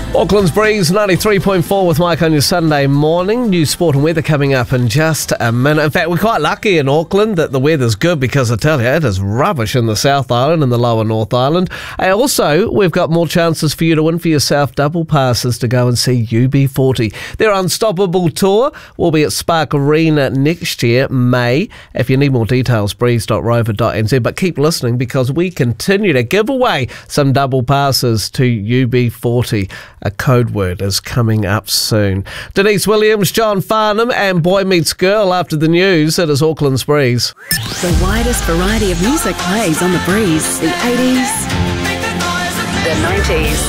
Auckland's Breeze 93.4 with Mike on your Sunday morning. New sport and weather coming up in just a minute. In fact, we're quite lucky in Auckland that the weather's good because I tell you, it is rubbish in the South Island and the lower North Island. Also, we've got more chances for you to win for yourself double passes to go and see UB40. Their Unstoppable Tour will be at Spark Arena next year, May. If you need more details, breeze.rover.nz. But keep listening because we continue to give away some double passes to UB40. A code word is coming up soon. Denise Williams, John Farnham and Boy Meets Girl after the news. It is Auckland's Breeze. The widest variety of music plays on the Breeze. The 80s, the 90s,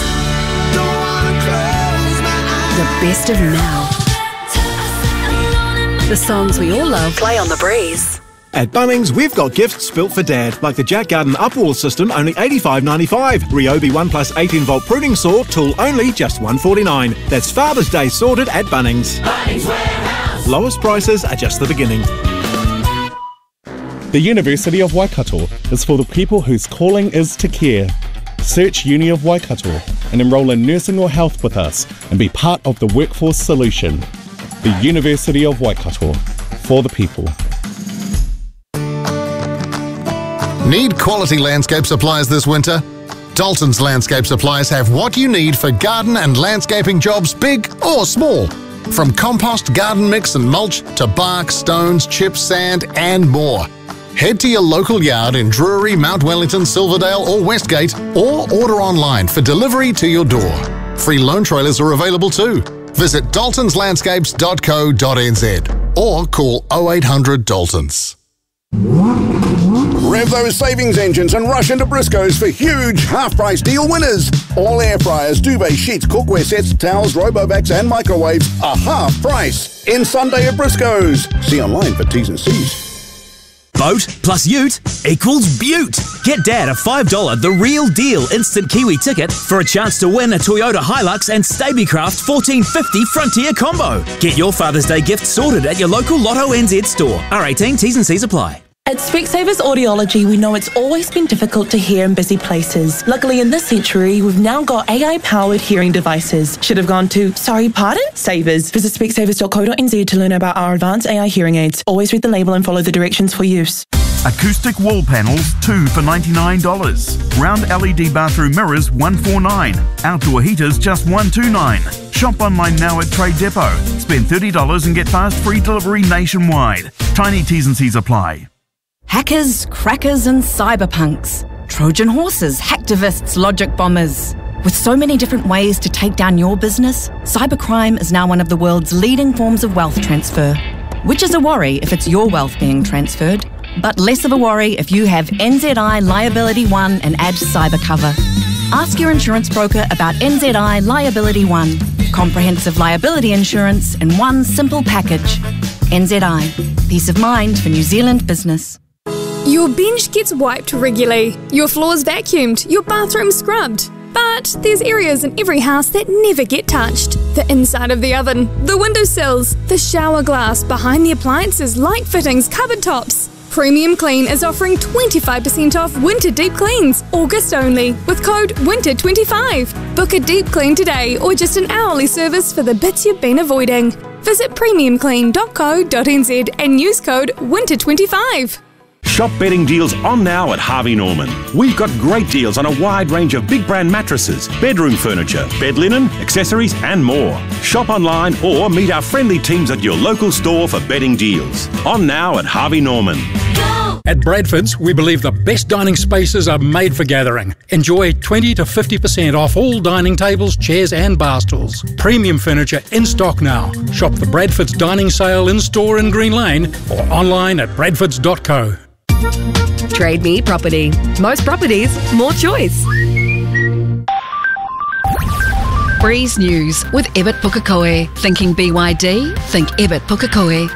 the best of now. The songs we all love play on the Breeze. At Bunnings, we've got gifts built for Dad, like the Jack Garden Upwall system, only $85.95. Ryobi 1 plus 18-volt pruning saw, tool only, just $149. That's Father's Day sorted at Bunnings. Bunnings Warehouse. Lowest prices are just the beginning. The University of Waikato is for the people whose calling is to care. Search Uni of Waikato and enrol in nursing or health with us and be part of the workforce solution. The University of Waikato, for the people. Need quality landscape supplies this winter? Dalton's Landscape Supplies have what you need for garden and landscaping jobs, big or small. From compost, garden mix and mulch to bark, stones, chips, sand and more. Head to your local yard in Drury, Mount Wellington, Silverdale or Westgate, or order online for delivery to your door. Free loan trailers are available too. Visit daltonslandscapes.co.nz or call 0800 Daltons. Rev those savings engines and rush into Briscoe's for huge half-price deal winners. All air fryers, duvet sheets, cookware sets, towels, Robovacs and microwaves are half price. In Sunday at Briscoe's. See online for T's and C's. Boat plus ute equals beaut. Get Dad a $5 The Real Deal instant Kiwi ticket for a chance to win a Toyota Hilux and Stabicraft 1450 Frontier combo. Get your Father's Day gift sorted at your local Lotto NZ store. R18 T's and C's apply. At Specsavers Audiology, we know it's always been difficult to hear in busy places. Luckily, in this century, we've now got AI-powered hearing devices. Should have gone to, sorry, pardon? Savers. Visit specsavers.co.nz to learn about our advanced AI hearing aids. Always read the label and follow the directions for use. Acoustic wall panels, 2 for $99. Round LED bathroom mirrors, $149. Outdoor heaters, just $129. Shop online now at Trade Depot. Spend $30 and get fast free delivery nationwide. Tiny T's and C's apply. Hackers, crackers and cyberpunks. Trojan horses, hacktivists, logic bombers. With so many different ways to take down your business, cybercrime is now one of the world's leading forms of wealth transfer. Which is a worry if it's your wealth being transferred, but less of a worry if you have NZI Liability One and add cyber cover. Ask your insurance broker about NZI Liability One. Comprehensive liability insurance in one simple package. NZI. Peace of mind for New Zealand business. Your bench gets wiped regularly, your floors vacuumed, your bathroom scrubbed. But there's areas in every house that never get touched. The inside of the oven, the windowsills, the shower glass, behind the appliances, light fittings, cupboard tops. Premium Clean is offering 25% off winter deep cleans, August only, with code WINTER25. Book a deep clean today or just an hourly service for the bits you've been avoiding. Visit premiumclean.co.nz and use code WINTER25. Shop bedding deals on now at Harvey Norman. We've got great deals on a wide range of big brand mattresses, bedroom furniture, bed linen, accessories and more. Shop online or meet our friendly teams at your local store for bedding deals. On now at Harvey Norman. At Bradford's, we believe the best dining spaces are made for gathering. Enjoy 20 to 50% off all dining tables, chairs and bar stools. Premium furniture in stock now. Shop the Bradford's Dining Sale in-store in Green Lane or online at bradfords.co. Trade Me Property. Most properties, more choice. Breeze News with Ebert Pukekohe. Thinking BYD? Think Ebert Pukekohe.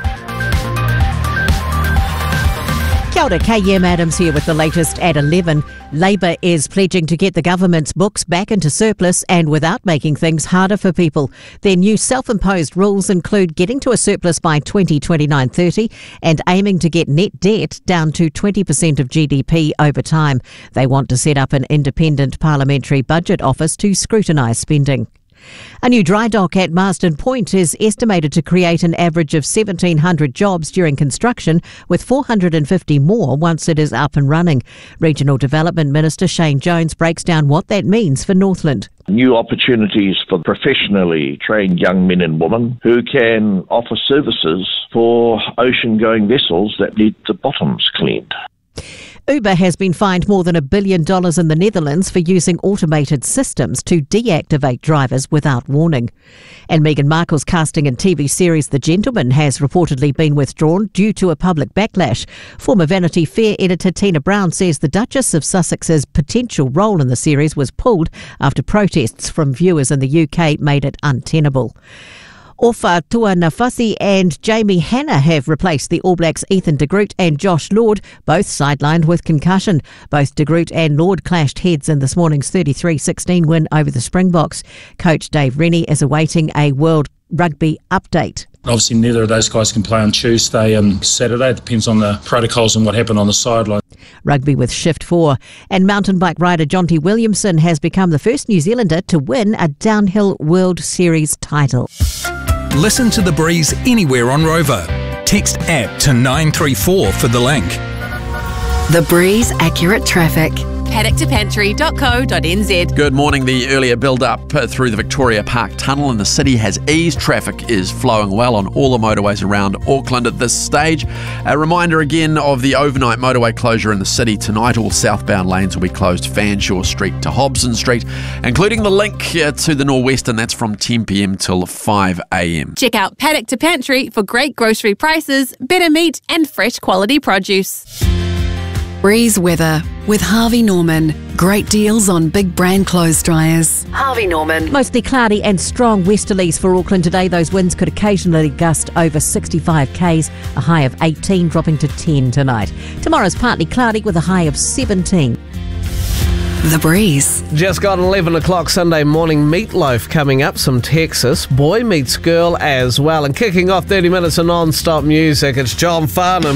Kia ora, KM Adams here with the latest at 11. Labor is pledging to get the government's books back into surplus and without making things harder for people. Their new self-imposed rules include getting to a surplus by 2029-30 and aiming to get net debt down to 20% of GDP over time. They want to set up an independent parliamentary budget office to scrutinise spending. A new dry dock at Marsden Point is estimated to create an average of 1,700 jobs during construction, with 450 more once it is up and running. Regional Development Minister Shane Jones breaks down what that means for Northland. New opportunities for professionally trained young men and women who can offer services for ocean-going vessels that need the bottoms cleaned. Uber has been fined more than $1 billion in the Netherlands for using automated systems to deactivate drivers without warning. And Meghan Markle's casting in TV series The Gentleman has reportedly been withdrawn due to a public backlash. Former Vanity Fair editor Tina Brown says the Duchess of Sussex's potential role in the series was pulled after protests from viewers in the UK made it untenable. Ofa Tuanafasi and Jamie Hanna have replaced the All Blacks' Ethan de Groot and Josh Lord, both sidelined with concussion. Both de Groot and Lord clashed heads in this morning's 33-16 win over the Springboks. Coach Dave Rennie is awaiting a World Rugby update. Obviously, neither of those guys can play on Tuesday and Saturday. It depends on the protocols and what happened on the sideline. Rugby with Shift 4. And mountain bike rider Jonty Williamson has become the first New Zealander to win a Downhill World Series title. Listen to The Breeze anywhere on Rover. Text app to 934 for the link. The Breeze Accurate Traffic. paddock2pantry.co.nz. Good morning. The earlier build-up through the Victoria Park Tunnel in the city has eased. Traffic is flowing well on all the motorways around Auckland at this stage. A reminder again of the overnight motorway closure in the city tonight. All southbound lanes will be closed Fanshawe Street to Hobson Street, including the link to the Norwestern. That's from 10 p.m. till 5 a.m. Check out Paddock to Pantry for great grocery prices, better meat and fresh quality produce. Breeze weather with Harvey Norman. Great deals on big brand clothes dryers. Harvey Norman. Mostly cloudy and strong westerlies for Auckland today. Those winds could occasionally gust over 65 k's, a high of 18 dropping to 10 tonight. Tomorrow's partly cloudy with a high of 17. The Breeze. Just got 11 o'clock Sunday morning. Meatloaf coming up, some Texas. Boy Meets Girl as well. And kicking off 30 minutes of non-stop music, it's John Farnham.